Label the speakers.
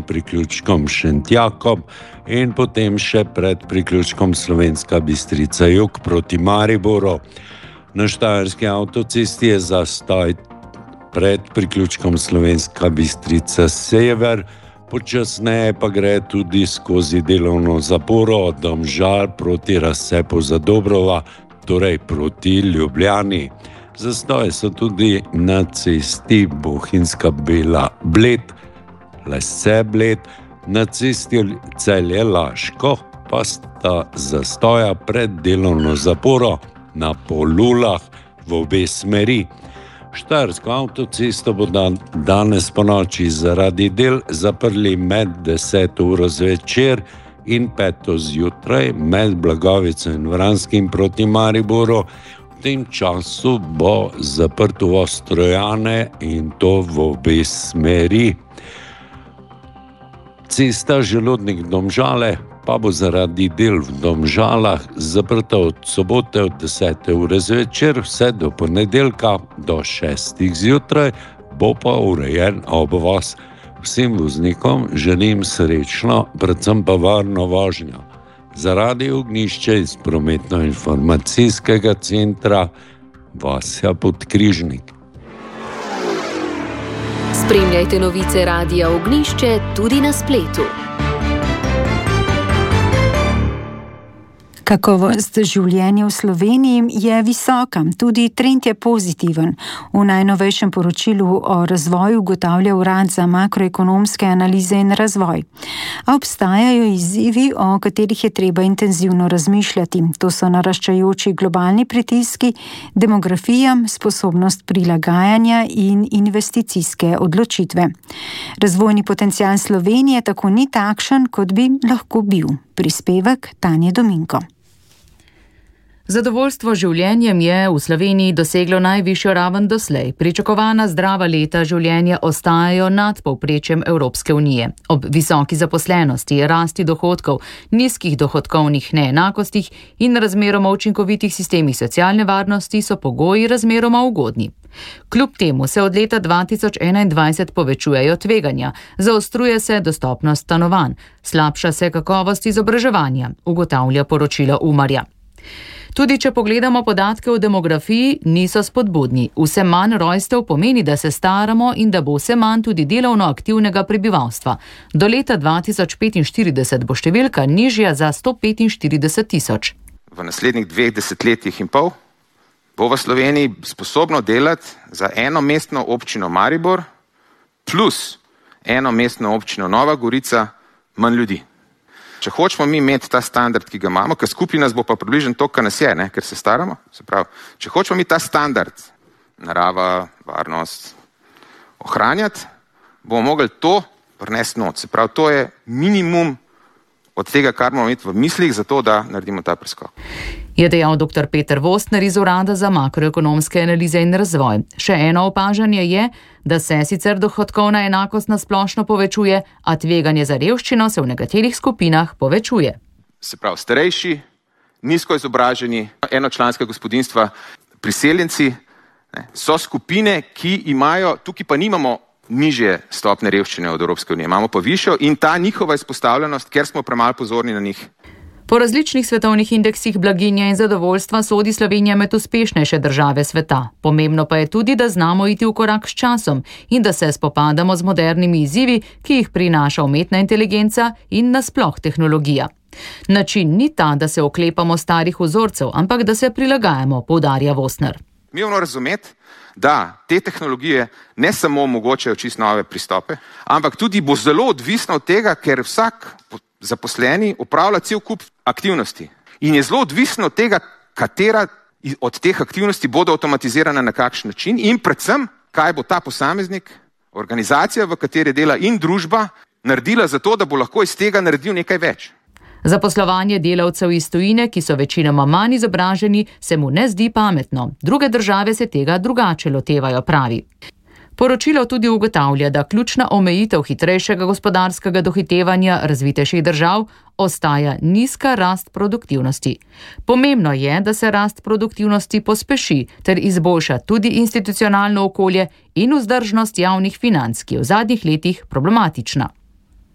Speaker 1: priključkom Šentjakob in potem še pred priključkom Slovenska Bistrica jug proti Mariboru. Na štajerski avtocesti je zastoj pred priključkom Slovenska Bistrica sever, počasneje pa gre tudi skozi delovno zaporo od Domžal proti razcepu Zadobrova, torej proti Ljubljani. Zastoje so tudi na cesti Bohinjska Bela Bled, Lesce Bled, na cesti Celje-Laško pa sta zastoja pred delovno zaporo na Polulah v obe smeri. Štajersko avtocesto bo danes po noči zaradi del zaprli med 10. uro zvečer in 5. zjutraj med Blagovico in Vranskim proti Mariboru. V tem času bo zaprt uvoz Trojane in to v obe smeri. Cesta Želodnik-Domžale pa bo zaradi del v Domžalah zaprta od sobote od 10. ure zvečer vse do ponedeljka do 6. zjutraj, bo pa urejen obvoz. Vsem voznikom želim srečno, predvsem pa varno vožnjo. Zaradi Ognjišče iz prometno-informacijskega centra Vasja Podkrižnik.
Speaker 2: Spremljajte novice Radia Ognjišče tudi na spletu.
Speaker 3: Kakovost življenja v Sloveniji je visoka, tudi trend je pozitiven. V najnovejšem poročilu o razvoju ugotavlja Urad za makroekonomske analize in razvoj. A obstajajo izzivi, o katerih je treba intenzivno razmišljati. To so naraščajoči globalni pritiski, demografija, sposobnost prilagajanja in investicijske odločitve. Razvojni potencial Slovenije tako ni takšen, kot bi lahko bil. Prispevek Tanje Dominko.
Speaker 4: Zadovoljstvo življenjem je v Sloveniji doseglo najvišjo raven doslej. Pričakovana zdrava leta življenja ostajajo nad povprečjem Evropske unije. Ob visoki zaposlenosti, rasti dohodkov, nizkih dohodkovnih neenakostih in razmeroma učinkovitih sistemih socialne varnosti so pogoji razmeroma ugodni. Kljub temu se od leta 2021 povečujejo tveganja, zaostruje se dostopnost stanovanj, slabša se kakovost izobraževanja, ugotavlja poročilo Umarja. Tudi če pogledamo podatke o demografiji, niso spodbudni. Vse manj rojstev pomeni, da se staramo in da bo vse manj tudi delovno aktivnega prebivalstva. Do leta 2045 bo številka nižja za 145 tisoč.
Speaker 5: V naslednjih 2 desetletjih in pol bo v Sloveniji sposobno delati za eno mestno občino Maribor plus eno mestno občino Nova Gorica manj ljudi. Če hočemo mi imeti ta standard, ki ga imamo, ker skupaj nas bo pa približno to, kar nas je, ker se staramo, se pravi, če hočemo mi ta standard, narava, varnost, ohranjati, bomo mogli to prinesti not. Se pravi, to je minimum od tega, kar moramo imeti v mislih, zato da naredimo ta preskok.
Speaker 4: Je dejal dr. Peter Vostner iz Urada za makroekonomske analize in razvoj. Še eno opažanje je, da se sicer dohodkovna enakost na splošno povečuje, a tveganje za revščino se v nekaterih skupinah povečuje.
Speaker 5: Se pravi, starejši, nizko izobraženi, enočlanska gospodinjstva, priseljenci, so skupine, ki imajo, tukaj pa nimamo nižje stopne revščine od Evropske unije, imamo pa višjo in ta njihova izpostavljenost, ker smo premalo pozorni na njih.
Speaker 4: Po različnih svetovnih indeksih blaginje in zadovoljstva sodi Slovenija med uspešnejše države sveta. Pomembno pa je tudi, da znamo iti v korak s časom in da se spopadamo z modernimi izzivi, ki jih prinaša umetna inteligenca in nasploh tehnologija. Način ni ta, da se oklepamo starih vzorcev, ampak da se prilagajamo, poudarja Vostner.
Speaker 5: Mi moramo razumeti, da te tehnologije ne samo omogočajo čisto nove pristope, ampak tudi bo zelo odvisno od tega, ker vsak zaposleni opravlja cel kup aktivnosti. In je zelo odvisno od tega, katera od teh aktivnosti bodo avtomatizirane na kakšen način in predvsem, kaj bo ta posameznik, organizacija, v kateri dela in družba, naredila za to, da bo lahko iz tega naredil nekaj več.
Speaker 4: Zaposlovanje delavcev iz tujine, ki so večinoma manj izobraženi, se mu ne zdi pametno. Druge države se tega drugače lotevajo, pravi. Poročilo tudi ugotavlja, da ključna omejitev hitrejšega gospodarskega dohitevanja razvitejših držav ostaja nizka rast produktivnosti. Pomembno je, da se rast produktivnosti pospeši ter izboljša tudi institucionalno okolje in vzdržnost javnih financ, ki je v zadnjih letih problematična.